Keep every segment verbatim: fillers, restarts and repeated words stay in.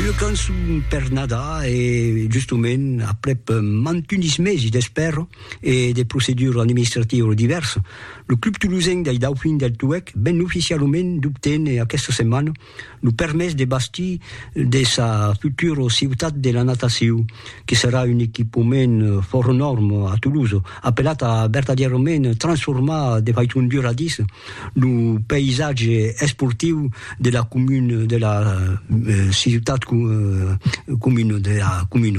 Le cançó per nada e justament après mantunis mesi d'espera e de procedures administratives diverses, le club toulousain del Dauphin del Touec ben oficialment d'obtenir aquesta setmana el permès de bastir de sa futura ciutat de la natació, que serà un equipament fort enorme a Toulouse, appelat a verdaderament transformar de façon duradissa el paisatge esportiu de la commune, de la uh, ciutat uh, commune, de la commune.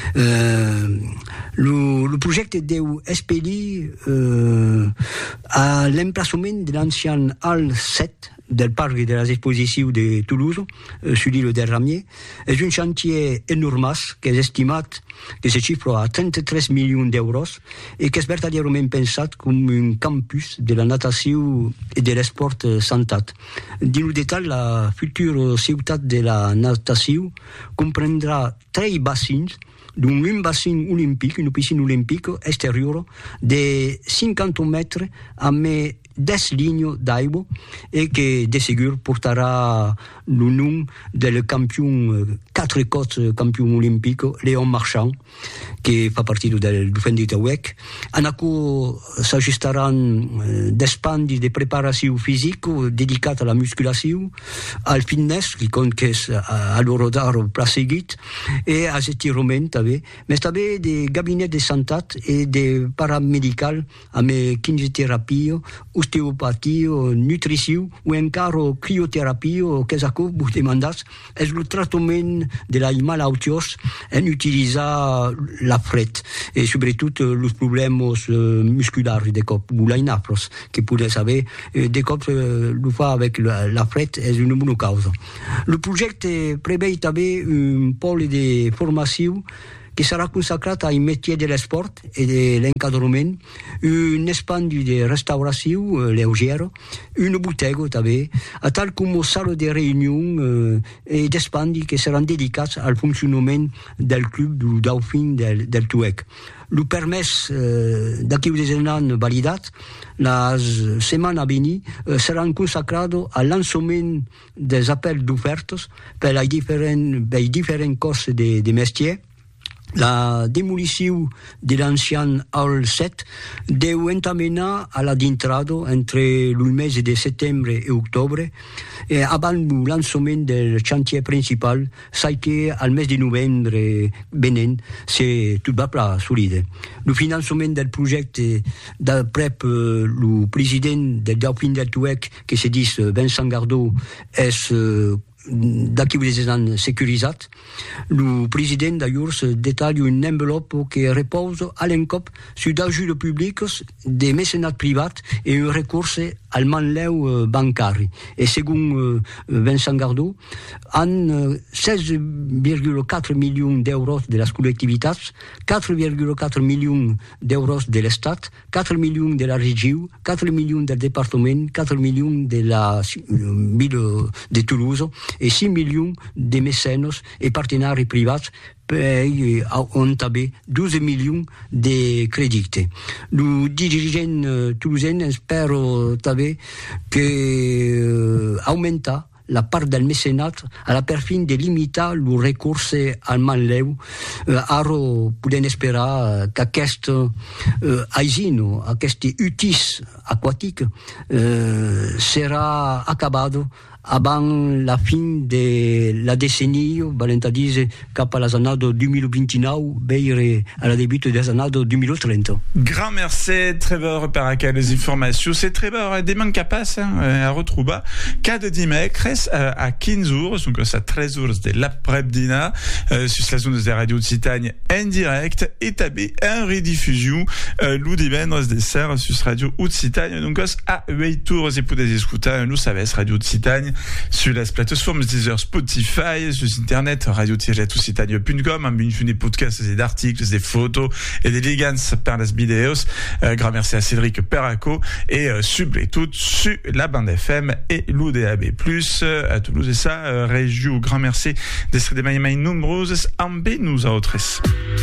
Uh, le, le projecte deu expellir uh, à l'emplaçament de l'ancien Hall sept del parc de les exposicions de Toulouse, euh, sur l'île del Ramier. És un chantier enormós que és estimat, que se xifra a trenta-tres milions d'euros i que és verdaderament pensat com un campus de la natació i de l'esport santat. Dins el detall, la futura ciutat de la natació comprendrà tres bassins, d'un un bassin olímpic, una piscina olímpica exterior de cinquanta metres amb dix lignes d'aigua et que de segur portarà le nom del campion, quatre cotes campion olímpic, Léon Marchand, que fa partie du Dauphin du Touec. En accord s'ajustaran d'espandis de preparació física dedicat a la musculació, al fitness, que compte que és a l'hora d'ara pla seguit, i als estirament també, mais també de gabinet de santat i de paramedical amb kinesiotèrapia, osteopatia, nutrició o encara crioterapia, que és el que vos demandats, és el tractament de les malalties en utilitzar la fred i sobretot els problemes musculars de cop, o l'inapros, que podeu saber, de cop ho fa avec la fred, és una bona causa. El projecte preveu també un pol de formació que serà consacrat al métier de l'esport i de l'encadrament, un espai de restauració lleugera, una botega també, a tal com sala de reunió i d'espais que seran dedicats al funcionament del club du Dauphin del, del Touec. El permès eh, d'aquí un an validat, la setmana a venir eh, seran consacrats al lançament dels apels d'ofertes per als diferents, per diferents cos de, de métier. La demolició de l'ancien Hall sept deu entamenar a la d'entrada entre el mes de setembre i octubre eh, abans el lançament del chantier principal, sai que al mes de novembre venent se tot va pla solide. El finançament del projecte d'après el president del Dauphin del Touec, que se diu Vincent Gardot, és eh, d'aquí uns anys securisat. El president d'ailleurs detalla un enveloppe que repose à l'encop sur d'ajuts publics, de mécenat privat et un recours al manleu bancari. Et segons Vincent Gardot, en seize virgule quatre milions d'euros de les collectivitats, quatre virgule quatre milions d'euros de l'Estat, quatre milions de la région, quatre milions del département, quatre milions de la ville de Toulouse et six millions de mécènes et partenaires privats payent on també douze milions de crèdits. Le dirigeant toulousain espère també que augmenta la part del mecenat a la perfin de limitar el recurs al manlleu. Uh, ara podem esperar que aquest uh, aisino, aquest utis aquàtic uh, serà acabat avant la fin de la décennie, valent a dir cap a les années deux mille vingt-neuf, veire à la début des années deux mille trente. Grand merci, Trevor, per aquelles informations. C'est Trevor demande capaç a retroubar cada dimecres a quinze heures, donc a treize heures de l'après-dina, sur les ondes de Radio Occitanie en direct et també en rediffusion l'u divendres de ser sur Radio Occitanie. Donc a huit heures et podeu escoltar, nous savez, Radio Occitanie sur les plateformes Deezer, Spotify, sur internet radio tiret occitanie punt com amb une podcast d'articles, des photos et des liens per les vidéos. Euh, grand merci à Cédric Perraco et euh, tout sur la bande F M et l'U D A B plus, euh, à Toulouse et ça, euh, région. Grand merci d'être des mailles nombreuses en B nous autres.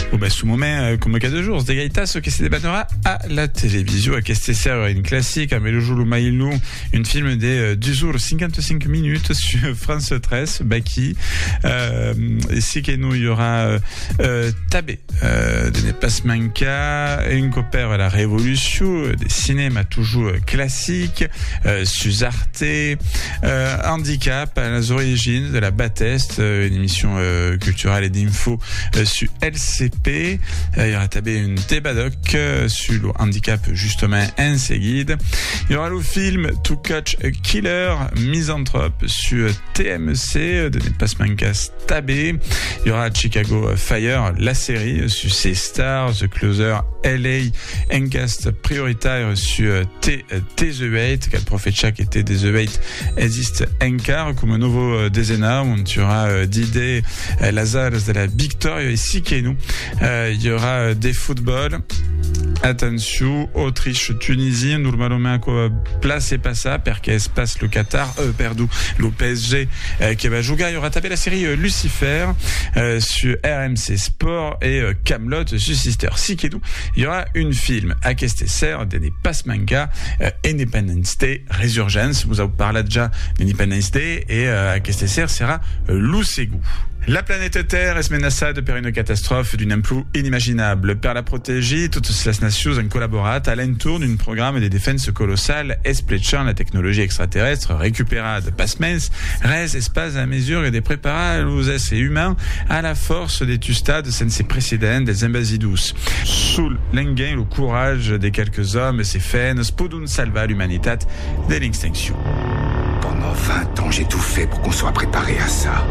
ou ben sous moment comme cas de jours des gaitas qui se débattra à la télévision à qu'est-ce c'est une classique à Melojoulou Maïlou, une film des deux jours cinquante-cinq minutes sur France treize Baki euh, ici que nous il y aura euh, Tabé euh, de Nepasmanka une copère à la Révolution des cinémas toujours classiques euh, Suzarte euh, Handicap à les origines de la Bateste euh, une émission euh, culturelle et d'info euh, sur L C P euh, il y aura Tabé une débadoc euh, sur le handicap justement un guide. Il y aura le film To Catch a Killer Misanthrope sur T M C de Nepasmankas Tabé. Il y aura Chicago Fire, la série sur C Stars, The Closer, L A, un cast prioritaire sur T The huit, quel profetcha qui était The huit existe un quart comme un nouveau décennat où on tuera d'idées Lazare de la Victoire ici qui nous. Il y aura des footballs. Attention, Autriche, Tunisie, normalement place et pas ça, perché se passe le Qatar, euh, perdou, le P S G euh, qui va jouer. Il y aura tapé la série euh, Lucifer euh, sur R M C Sport et euh, Camelot sur Sister Sikedou. Il y aura une film à Kestesser de Pasmanka, euh, Independence Day Resurgence. Vous avez parlé déjà d'Independence Day et euh, à Kestesser sera euh, Lusegu. La planète Terre est menacée par une catastrophe d'une ampleur inimaginable. Per la protéger, toutes les nations ont collaboré à l'entour d'un programme de défense colossal, espléchant la technologie extraterrestre récupérée de Pasmens, reste espace à mesure de préparer les essais humains à la force des tustades sans précédents des ambasidous. Sous l'engain, le courage des quelques hommes et ses faines, podun salva l'humanité de l'extinction. Pendant vingt ans, j'ai tout fait pour qu'on soit préparé à ça.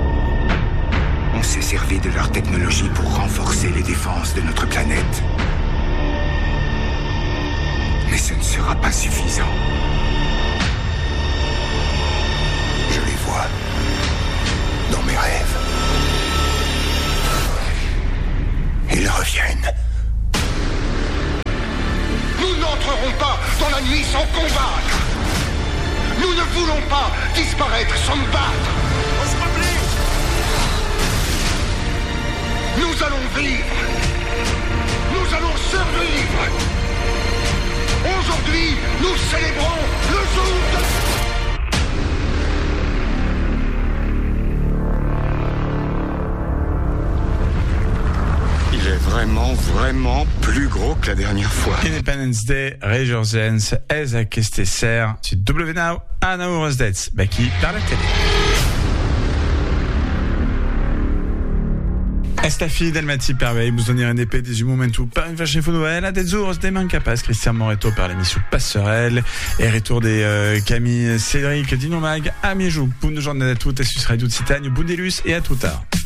On s'est servi de leur technologie pour renforcer les défenses de notre planète. Mais ce ne sera pas suffisant. Je les vois dans mes rêves. Ils reviennent. Nous n'entrerons pas dans la nuit sans combattre. Nous ne voulons pas disparaître sans nous battre. On se replie. Nous allons vivre. Nous allons survivre. Aujourd'hui, nous célébrons le jour de... Il est vraiment, vraiment plus gros que la dernière fois. Independence Day, Resurgence, ez a Kestesser, sur W Now, Anna Urosdetz, Baki, par la télé. Esta fille d'Elmati Pervey, vous donner un épée des momentu par une vache info Noël, à des ours, des mains capaces, Christian Moreto par l'émission Passerelle, et retour des euh, Camille Cédric, Dino Mag, Amiejou, bonne journée à toutes, et sur Radio Titane, Boundelus, et à tout tard.